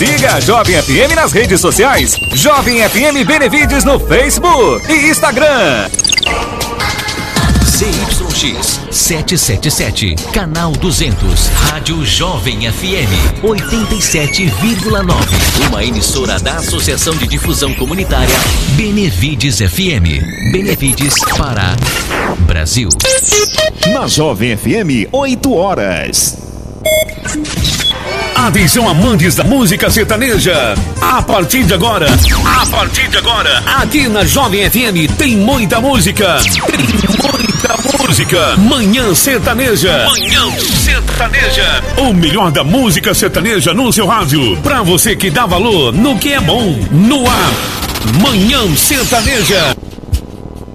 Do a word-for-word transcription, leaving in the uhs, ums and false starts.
Siga a Jovem F M nas redes sociais. Jovem F M Benevides no Facebook e Instagram. Z Y X setecentos e setenta e sete, canal duzentos, Rádio Jovem F M oitenta e sete vírgula nove, uma emissora da Associação de Difusão Comunitária Benevides F M. Benevides, Pará, Brasil. Na Jovem F M, oito horas. Atenção, amantes da música sertaneja. A partir de agora, a partir de agora, aqui na Jovem F M tem muita música. Tem muita música. Manhã Sertaneja. Manhã Sertaneja. O melhor da música sertaneja no seu rádio. Pra você que dá valor no que é bom. No ar. Manhã Sertaneja.